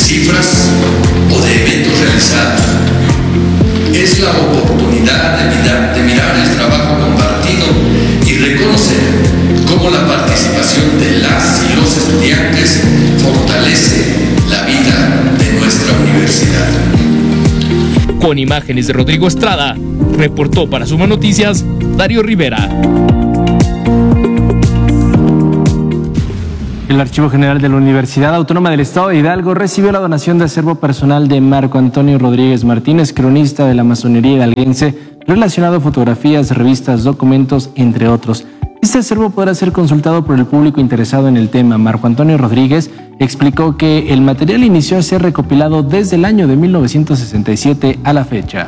cifras o de eventos realizados. Es la oportunidad de mirar el trabajo compartido y reconocer cómo la participación de las y los estudiantes fortalece la vida de nuestra universidad. Con imágenes de Rodrigo Estrada, reportó para Suma Noticias, Darío Rivera. El Archivo General de la Universidad Autónoma del Estado de Hidalgo recibió la donación de acervo personal de Marco Antonio Rodríguez Martínez, cronista de la masonería hidalguense, relacionado a fotografías, revistas, documentos, entre otros. Este acervo podrá ser consultado por el público interesado en el tema. Marco Antonio Rodríguez explicó que el material inició a ser recopilado desde el año de 1967 a la fecha.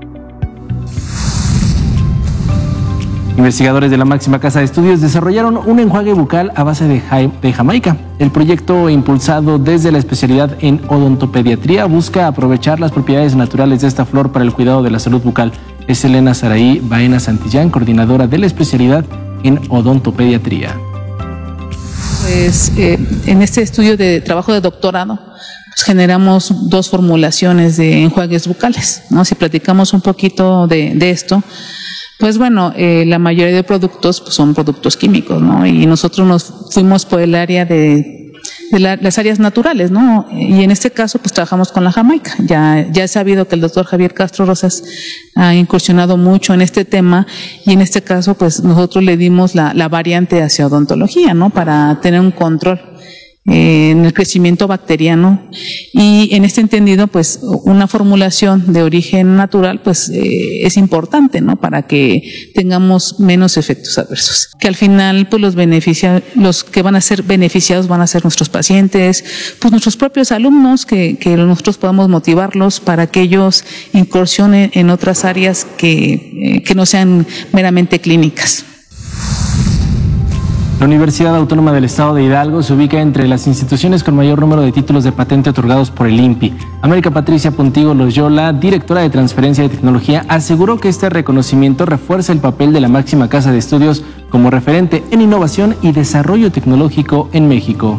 Investigadores de la máxima casa de estudios desarrollaron un enjuague bucal a base de Jamaica. El proyecto, impulsado desde la especialidad en odontopediatría, busca aprovechar las propiedades naturales de esta flor para el cuidado de la salud bucal. Es Elena Saraí Baena Santillán, coordinadora de la especialidad en odontopediatría. Pues en este estudio de trabajo de doctorado pues, generamos 2 formulaciones de enjuagues bucales, ¿no? Si platicamos un poquito de esto, pues bueno, la mayoría de productos pues, son productos químicos, ¿no? Y nosotros nos fuimos por el área de las áreas naturales, ¿no? Y en este caso, pues trabajamos con la Jamaica. Ya he sabido que el doctor Javier Castro Rosas ha incursionado mucho en este tema y en este caso, pues nosotros le dimos la variante hacia odontología, ¿no? Para tener un control en el crecimiento bacteriano y en este entendido pues una formulación de origen natural pues es importante, ¿no? Para que tengamos menos efectos adversos, que al final pues los que van a ser beneficiados van a ser nuestros pacientes, pues nuestros propios alumnos que nosotros podamos motivarlos para que ellos incursionen en otras áreas que no sean meramente clínicas. La Universidad Autónoma del Estado de Hidalgo se ubica entre las instituciones con mayor número de títulos de patente otorgados por el INPI. América Patricia Pontigo Loyola, directora de Transferencia de Tecnología, aseguró que este reconocimiento refuerza el papel de la máxima casa de estudios como referente en innovación y desarrollo tecnológico en México.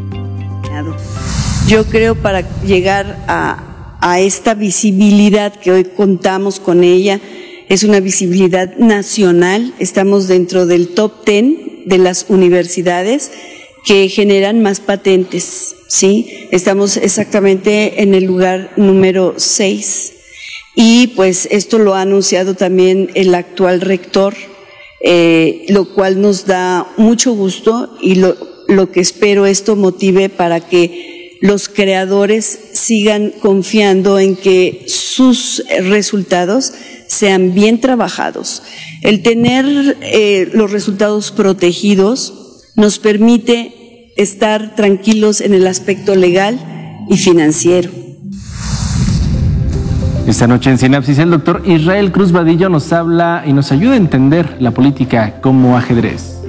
Yo creo para llegar a esta visibilidad que hoy contamos con ella, es una visibilidad nacional, estamos dentro del top 10 de las universidades que generan más patentes, ¿sí? Estamos exactamente en el lugar número 6 y pues esto lo ha anunciado también el actual rector, lo cual nos da mucho gusto y lo que espero esto motive para que los creadores sigan confiando en que sus resultados sean bien trabajados. El tener los resultados protegidos nos permite estar tranquilos en el aspecto legal y financiero. Esta noche en Sinapsis el doctor Israel Cruz Vadillo nos habla y nos ayuda a entender la política como ajedrez.